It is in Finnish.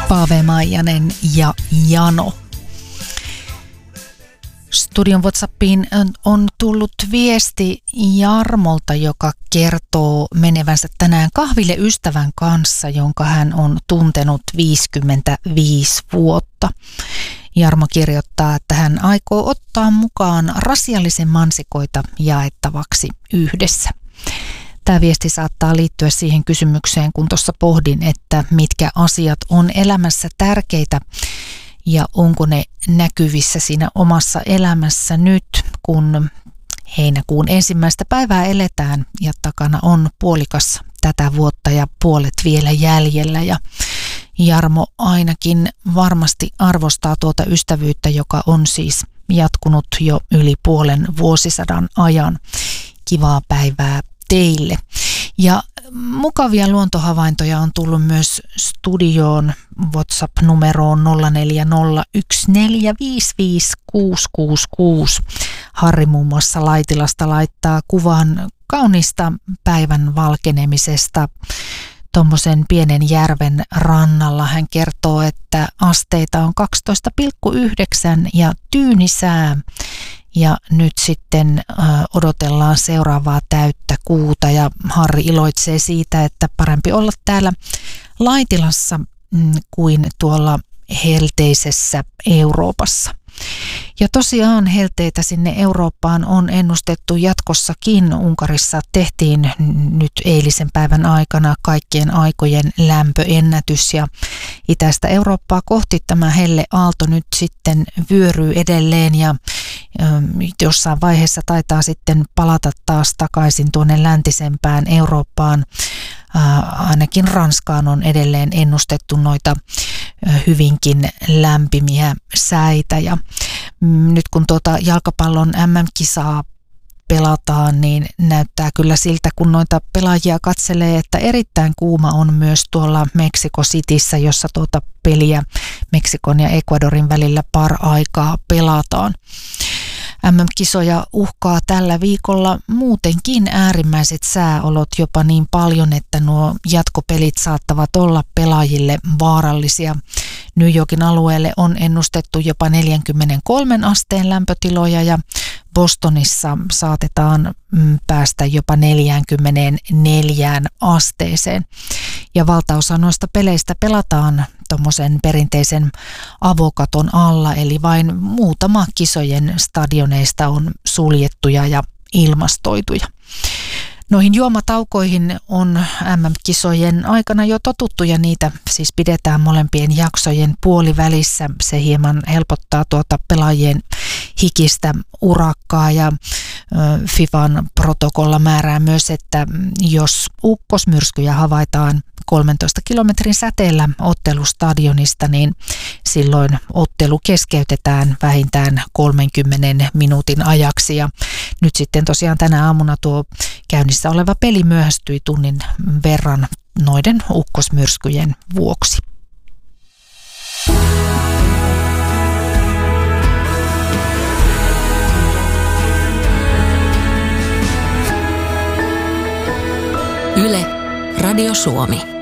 Paave Maijanen ja Jano. Studion WhatsAppiin on tullut viesti Jarmolta, joka kertoo menevänsä tänään kahville ystävän kanssa, jonka hän on tuntenut 55 vuotta. Jarmo kirjoittaa, että hän aikoo ottaa mukaan rasiallisen mansikoita jaettavaksi yhdessä. Tämä viesti saattaa liittyä siihen kysymykseen, kun tuossa pohdin, että mitkä asiat on elämässä tärkeitä ja onko ne näkyvissä siinä omassa elämässä nyt, kun heinäkuun 1. päivää eletään ja takana on puolikas tätä vuotta ja puolet vielä jäljellä. Ja Jarmo ainakin varmasti arvostaa tuota ystävyyttä, joka on siis jatkunut jo yli puolen vuosisadan ajan. Kivaa päivää teille. Ja mukavia luontohavaintoja on tullut myös studioon WhatsApp-numeroon 0401455666. Harri muun muassa Laitilasta laittaa kuvan kaunista päivän valkenemisesta tuommoisen pienen järven rannalla. Hän kertoo, että asteita on 12,9 ja tyyni sää. Ja nyt sitten odotellaan seuraavaa täyttä kuuta ja Harri iloitsee siitä, että parempi olla täällä Laitilassa kuin tuolla helteisessä Euroopassa. Ja tosiaan helteitä sinne Eurooppaan on ennustettu jatkossakin. Unkarissa tehtiin nyt eilisen päivän aikana kaikkien aikojen lämpöennätys ja itäistä Eurooppaa kohti tämä helleaalto nyt sitten vyöryy edelleen ja jossain vaiheessa taitaa sitten palata taas takaisin tuonne läntisempään Eurooppaan. Ainakin Ranskaan on edelleen ennustettu noita hyvinkin lämpimiä säitä. Ja nyt kun tuota jalkapallon MM-kisaa pelataan, niin näyttää kyllä siltä, kun noita pelaajia katselee, että erittäin kuuma on myös tuolla Mexico Cityssä, jossa tuota peliä Meksikon ja Ecuadorin välillä par-aikaa pelataan. MM-kisoja uhkaa tällä viikolla muutenkin äärimmäiset sääolot jopa niin paljon, että nuo jatkopelit saattavat olla pelaajille vaarallisia. New Yorkin alueelle on ennustettu jopa 43 asteen lämpötiloja ja Bostonissa saatetaan päästä jopa 44 asteeseen. Ja valtaosa noista peleistä pelataan tuommoisen perinteisen avokaton alla, eli vain muutama kisojen stadioneista on suljettuja ja ilmastoituja. Noihin juomataukoihin on MM-kisojen aikana jo totuttu ja niitä siis pidetään molempien jaksojen puolivälissä. Se hieman helpottaa tuota pelaajien hikistä urakkaa ja FIFAn protokolla määrää myös, että jos ukkosmyrskyjä havaitaan 13 kilometrin säteellä ottelustadionista, niin silloin ottelu keskeytetään vähintään 30 minuutin ajaksi. Ja nyt sitten tosiaan tänä aamuna tuo käynnissä oleva peli myöhästyi tunnin verran noiden ukkosmyrskyjen vuoksi. Yle, Radio Suomi.